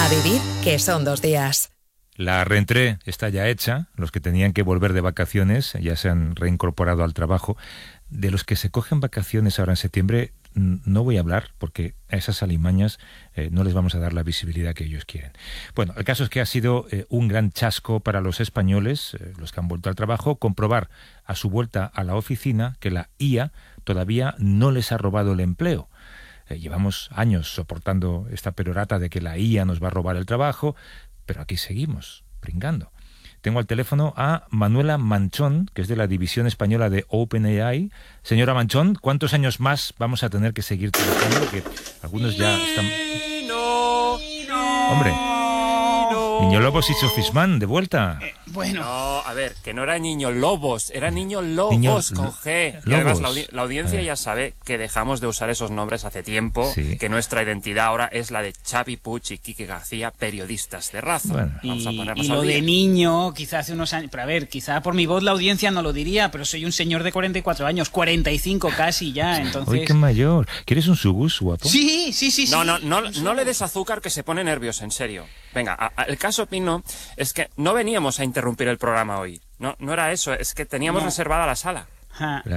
A vivir, que son 2 días. La reentrée está ya hecha. Los que tenían que volver de vacaciones ya se han reincorporado al trabajo. De los que se cogen vacaciones ahora en septiembre no voy a hablar, porque a esas alimañas no les vamos a dar la visibilidad que ellos quieren. Bueno, el caso es que ha sido un gran chasco para los españoles, los que han vuelto al trabajo, comprobar a su vuelta a la oficina que la IA todavía no les ha robado el empleo. Llevamos años soportando esta perorata de que la IA nos va a robar el trabajo, pero aquí seguimos, pringando. Tengo al teléfono a Manuela Manchón, que es de la división española de OpenAI. Señora Manchón, ¿cuántos años más vamos a tener que seguir trabajando? Que algunos ya están... ¡Hombre! Niño Lobos y Sofismán, de vuelta. Bueno. No, a ver, que no era Niño Lobos, era Niño Lobos con G. Y además la audiencia ya sabe que dejamos de usar esos nombres hace tiempo, sí. Que nuestra identidad ahora es la de Xavi Puig y Quique García, periodistas de razón. Bueno. Y lo de niño, quizá hace unos años... Pero a ver, quizá por mi voz la audiencia no lo diría, pero soy un señor de 44 años, 45 casi ya, entonces... ¡Uy, qué mayor! ¿Quieres un subus, guapo? Sí. No le des azúcar, que se pone nervioso, en serio. Venga, el caso, Pino, es que no veníamos a interrumpir el programa hoy. No era eso, es que teníamos reservada la sala.